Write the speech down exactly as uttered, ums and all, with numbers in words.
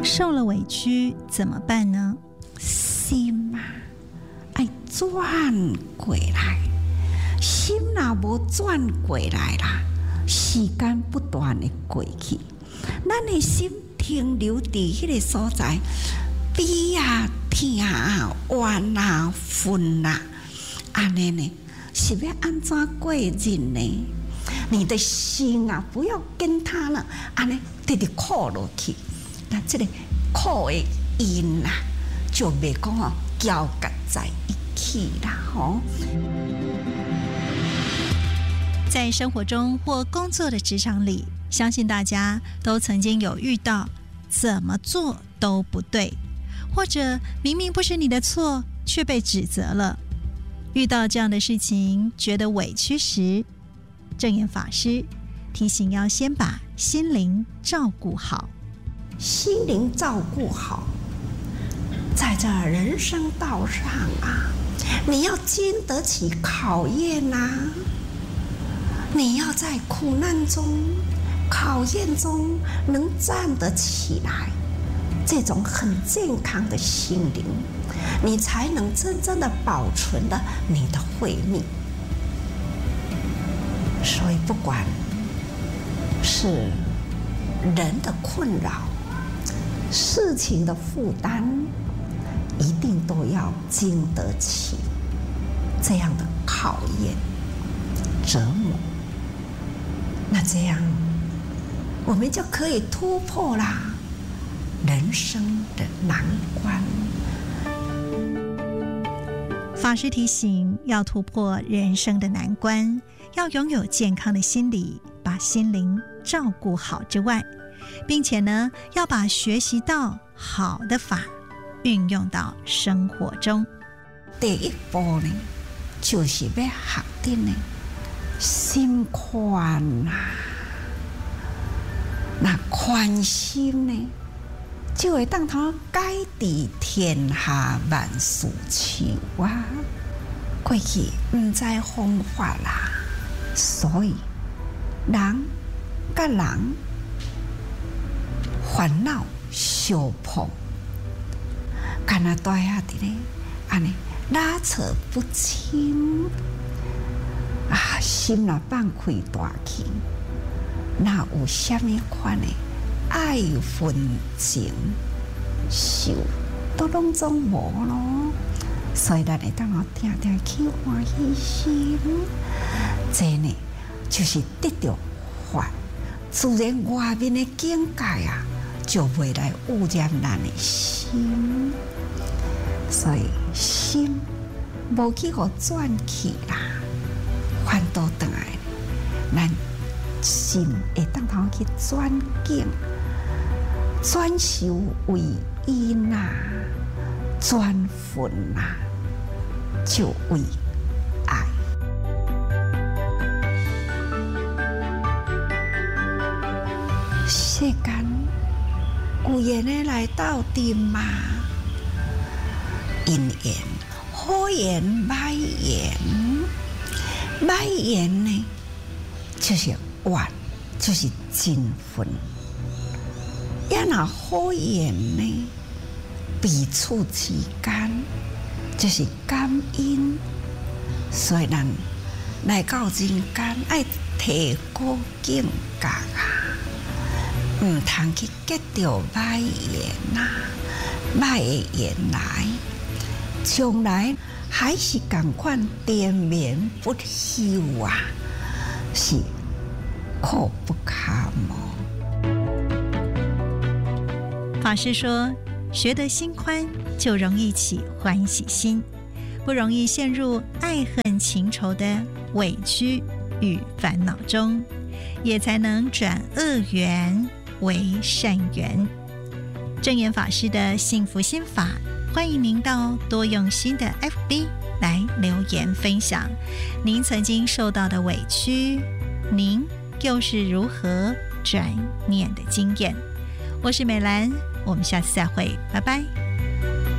受了委屈怎么办呢？ 心啊，要轉過來，心若無轉過來啦，時間不斷的過去，咱的心停留在迄個所在，悲啊、痛啊、怨啊、憤啊，安尼呢，是要安怎過日呢？你的心啊，不要跟他呢，安尼直直苦落去，那這個苦的因啊，就袂講哦，交結在一起啦，吼。 在生活中或工作的職場裡，相信大家都曾經有遇到怎麼做都不對，或者明明不是你的錯，卻被指責了。遇到這樣的事情，覺得委屈時，證嚴法師提醒要先把心靈照顧好。 心靈照顧好，在這人生道上啊，你要經得起考驗啊，你要在苦難中、考驗中能站得起來，這種很健康的心靈，你才能真正的保存了你的慧命。所以不管是人的困擾、事情的負擔，一定都要經得起這樣的考驗、折磨。那這樣我們就可以突破啦人生的難關。 法師提醒，要突破人生的難關，要擁有健康的心理，把心靈照顧好之外，並且呢，要把學習到好的法運用到生活中。 第一步呢，就是要學的呢，心寬啊。那寬心呢，就會當他改治天下萬事求啊。過去唔知方法啦，所以人甲人煩惱相碰，干那大下的呢，安尼拉扯不清啊，心若放開大去，那有什麼款的愛恨情仇都攏總無咯。所以咱會當我定定去歡喜心，這呢就是得到法，自然外面的境界啊，就袂來污染咱的心。所以心無去互轉去啦，反倒轉來，咱心會當通去轉境，轉受為因啊，轉分啊，就為愛。世間有緣的來鬥陣嘛，因緣好緣歹緣，歹緣呢就是怨，就是憎恨；也若好緣呢，彼此之間就是感恩。所以人來到人間，愛提高境界啊，唔通去結到歹緣啊，歹的緣來，將來還是同款連綿不休啊，是苦不堪哦。 法師說，學得心寬，就容易起歡喜心，不容易陷入愛恨情仇的委屈與煩惱中，也才能轉惡緣為善緣。證嚴法師的幸福心法，歡迎您到多用心的 F B 來留言分享您曾經受到的委屈，您又是如何轉念的經驗。我是美蘭，我們下次再會，拜拜。